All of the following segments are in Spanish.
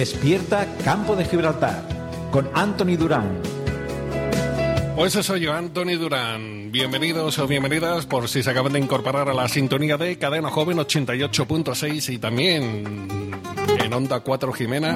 Despierta Campo de Gibraltar con Antoni Durán. Pues eso soy yo, Antoni Durán. Bienvenidos o bienvenidas por si se acaban de incorporar a la sintonía de Cadena Joven 88.6 y también en Onda 4 Jimena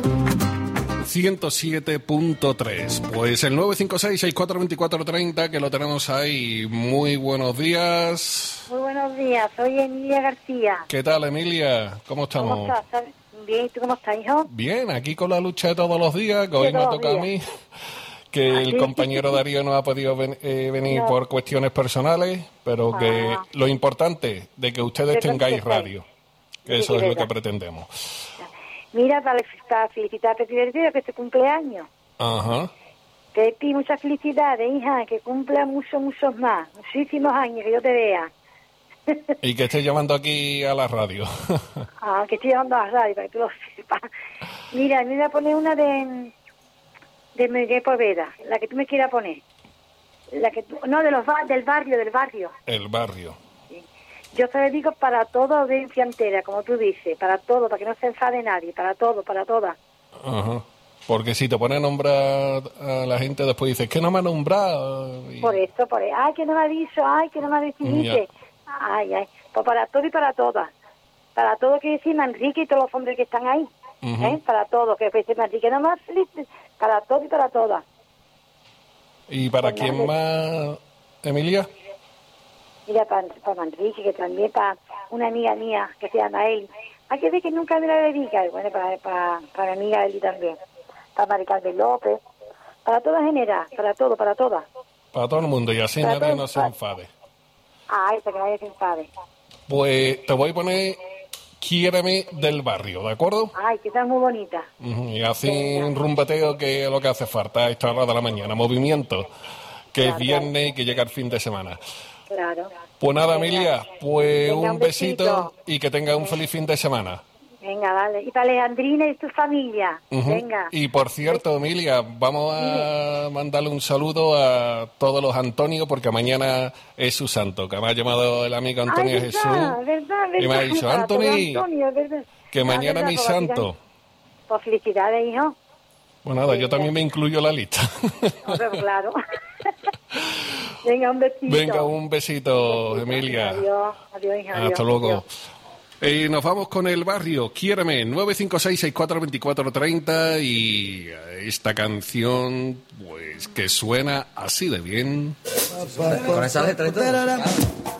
107.3. Pues el 956-642430 que lo tenemos ahí. Muy buenos días. Muy buenos días, soy Emilia García. ¿Qué tal, Emilia? ¿Cómo estamos? ¿Cómo estás? Bien, ¿y tú cómo estás, hijo? Bien, aquí con la lucha de todos los días, que hoy me toca a mí. Que el compañero Darío no ha podido venir por cuestiones personales, pero que lo importante de que ustedes tengáis radio, que eso es lo que pretendemos. Mira, para felicitarte, que es tu cumpleaños. Ajá. Te pido muchas felicidades, hija, que cumpla muchos más, muchísimos años, que yo te vea. Y que estés llamando aquí a la radio. Que estoy llamando a la radio, para que tú lo sepas. Mira, me voy a poner una de Miguel Poveda, la que tú me quieras poner. La que tú, no, del barrio. El barrio. Sí. Yo te lo digo para toda audiencia entera, como tú dices, para todo, para que no se enfade nadie, para todo, para todas. Ajá. Porque si te pone a nombrar a la gente, después dices, que no me ha nombrado. Y... Por eso, ay, que no me ha dicho, ay, que no me ha decidido. Ay, pues para todo y para todas. Para todo que decir Manrique y todos los hombres que están ahí. Para todo, que dice Manrique, no más feliz. Para todo y para todas. ¿Y para pues quién más, Emilia? Mira, para Manrique, que también para una amiga mía que se llama Eli. Hay que ver que nunca me la dedica. Bueno, para mi amiga Eli también. Para Mari Carmen López. Para toda general, para todo, para todas. Para todo el mundo, y así para nadie no se enfade. Esa que nadie se enfade. Pues te voy a poner Quiéreme del barrio, ¿de acuerdo? Ay, que está muy bonita. Y así un rumbateo que es lo que hace falta a esta hora de la mañana. Movimiento, que es viernes y que llega el fin de semana. Claro. Pues nada, Emilia, pues un besito y que tenga un feliz fin de semana. Venga, vale. Y para Leandrina y su familia. Venga. Y por cierto, Emilia, vamos a mandarle un saludo a todos los Antonios, porque mañana es su santo, que me ha llamado el amigo Antonio Jesús. Verdad. Y me ha dicho, Antoni, que mañana es mi santo. Pues felicidades, hijo. Pues nada, yo también me incluyo en la lista. Pero claro. Venga, un besito. Venga, un besito, Emilia. Adiós, hija. Hasta luego. Nos vamos con el barrio. Quiéreme, 956-642430 y esta canción, pues que suena así de bien. Con esa letra y todo.